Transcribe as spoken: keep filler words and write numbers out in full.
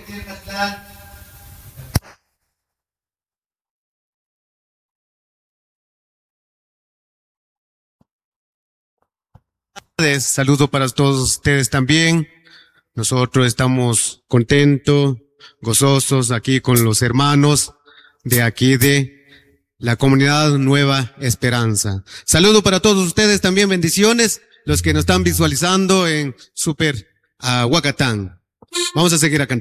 Saludo para todos ustedes también. Nosotros estamos contentos, gozosos aquí con los hermanos de aquí de la comunidad Nueva Esperanza. Saludo para todos ustedes también, bendiciones, los que nos están visualizando en Super uh, Huacatán. Vamos a seguir a cantar.